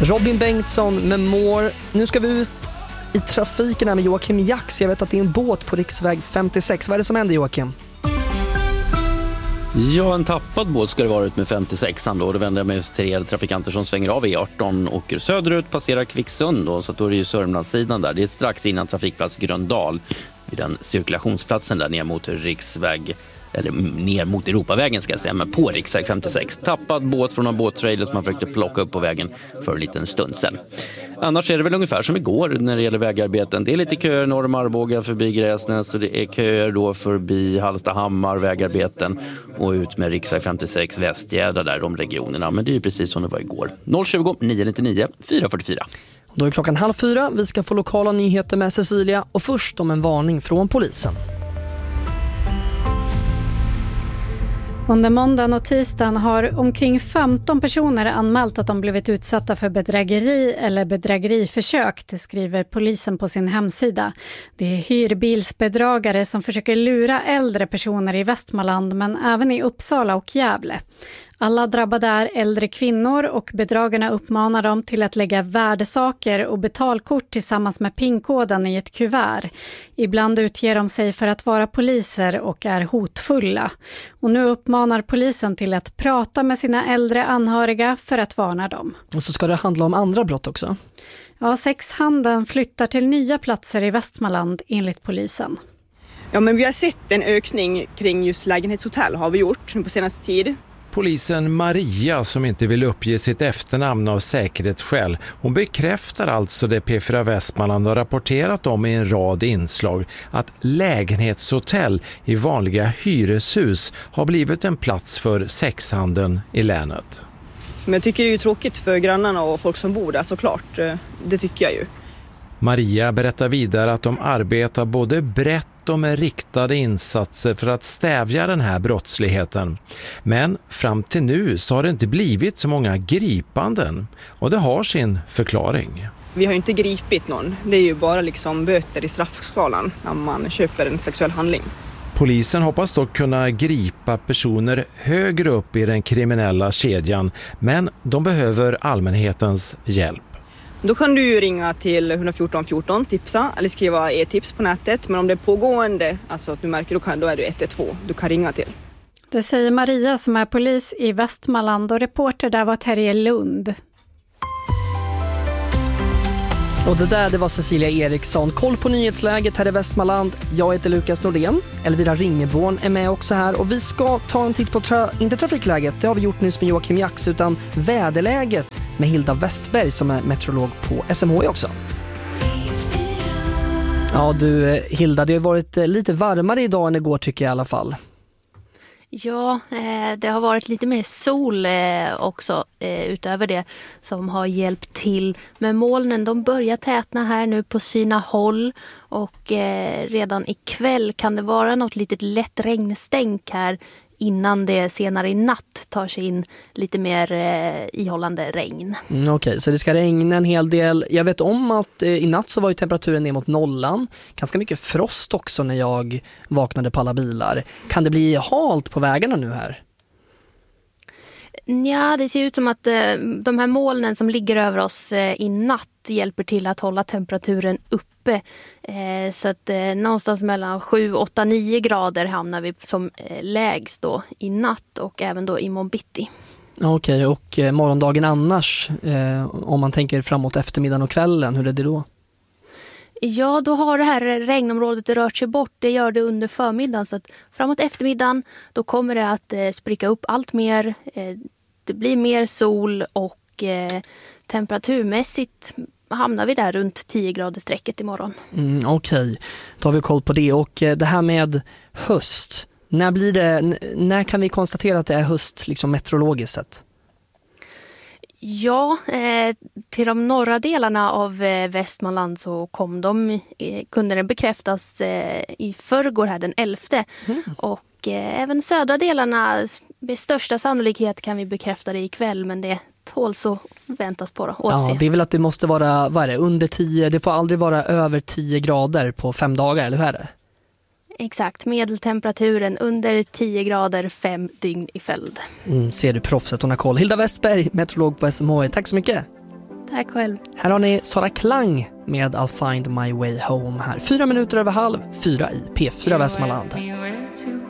Robin Bengtsson med More. Nu ska vi ut i trafiken här med Joakim Jax. Jag vet att det är en båt på riksväg 56. Vad är det som händer, Joakim? Ja, en tappad båt ska det vara ut med 56an då. Då vänder jag mig till er trafikanter som svänger av E18, åker söderut, passerar Kvicksund då, så att då är det ju Sörmlandssidan där. Det är strax innan trafikplats Gröndal vid den cirkulationsplatsen där ner mot riksväg, eller ner mot Europavägen ska jag säga, men på riksväg 56. Tappad båt från en båttrailer som man försökte plocka upp på vägen för en liten stund sedan. Annars är det väl ungefär som igår när det gäller vägarbeten. Det är lite köer norr om Arboga förbi Gräsnäs och det är köer då förbi Hallstahammar, vägarbeten och ut med riksväg 56 Västgädra där, de regionerna. Men det är ju precis som det var igår. 020 999 444. Då är klockan 3:30. Vi ska få lokala nyheter med Cecilia och först om en varning från polisen. Under måndagen och tisdagen har omkring 15 personer anmält att de blivit utsatta för bedrägeri eller bedrägeriförsök, det skriver polisen på sin hemsida. Det är hyrbilsbedragare som försöker lura äldre personer i Västmanland men även i Uppsala och Gävle. Alla drabbade är äldre kvinnor och bedragarna uppmanar dem till att lägga värdesaker och betalkort tillsammans med PIN-koden i ett kuvert. Ibland utger de sig för att vara poliser och är hotfulla. Och nu uppmanar polisen till att prata med sina äldre anhöriga för att varna dem. Och så ska det handla om andra brott också. Ja, sexhandeln flyttar till nya platser i Västmanland enligt polisen. Ja, men vi har sett en ökning kring just lägenhetshotell har vi gjort på senaste tid. Polisen Maria, som inte vill uppge sitt efternamn av säkerhetsskäl, hon bekräftar alltså det P4 Västmanland har rapporterat om i en rad inslag, att lägenhetshotell i vanliga hyreshus har blivit en plats för sexhandeln i länet. Men jag tycker det är ju tråkigt för grannarna och folk som bor där, såklart. Det tycker jag ju. Maria berättar vidare att de arbetar både brett och med riktade insatser för att stävja den här brottsligheten. Men fram till nu så har det inte blivit så många gripanden och det har sin förklaring. Vi har ju inte gripit någon. Det är ju bara liksom böter i straffskalan när man köper en sexuell handling. Polisen hoppas dock kunna gripa personer högre upp i den kriminella kedjan, men de behöver allmänhetens hjälp. Då kan du ju ringa till 114 14, tipsa eller skriva e-tips på nätet. Men om det är pågående, alltså att du märker, då är det 112 du kan ringa till. Det säger Maria som är polis i Västmanland och reporter där var Terje Lund. Och det var Cecilia Eriksson. Koll på nyhetsläget här i Västmanland. Jag heter Lukas Nordén. Elvira Ringeborn är med också här. Och vi ska ta en titt på, inte trafikläget, det har vi gjort nyss med Joakim Jax, utan väderläget med Hilda Westberg som är meteorolog på SMH också. Ja du Hilda, det har varit lite varmare idag än igår tycker jag i alla fall. Ja, det har varit lite mer sol också utöver det som har hjälpt till. Men molnen de börjar tätna här nu på sina håll och redan ikväll kan det vara något litet lätt regnstänk här innan det senare i natt tar sig in lite mer ihållande regn. Okej, så det ska regna en hel del. Jag vet om att i natt så var ju temperaturen ner mot nollan. Ganska mycket frost också när jag vaknade på alla bilar. Kan det bli halt på vägarna nu här? Ja, det ser ut som att de här molnen som ligger över oss i natt hjälper till att hålla temperaturen uppe. Så att någonstans mellan 7, 8, 9 grader hamnar vi som lägst då i natt och även då i morgonbitti. Okej, och morgondagen annars, om man tänker framåt eftermiddagen och kvällen, hur är det då? Ja, då har det här regnområdet rört sig bort. Det gör det under förmiddagen så att framåt eftermiddagen då kommer det att spricka upp allt mer. Det blir mer sol och temperaturmässigt hamnar vi där runt 10 grader strecket imorgon. Okej, då har vi koll på det. Och det här med höst, när kan vi konstatera att det är höst liksom meteorologiskt sett? Ja, till de norra delarna av Västmanland så kunde det bekräftas i förrgår här den 11. Och även södra delarna med största sannolikhet kan vi bekräfta det ikväll, men det tål så väntas på då. Ja, det är väl att det måste vara, vad är det, under 10, det får aldrig vara över 10 grader på 5 dagar, eller hur är det? Exakt, medeltemperaturen under 10 grader 5 dygn i följd. Ser du proffset, hon har koll. Hilda Westberg, meteorolog på SMH. Tack så mycket. Tack själv. Här har ni Sara Klang med I'll find my way home här. 4 minuter över 3:30 i P4 Västmanland.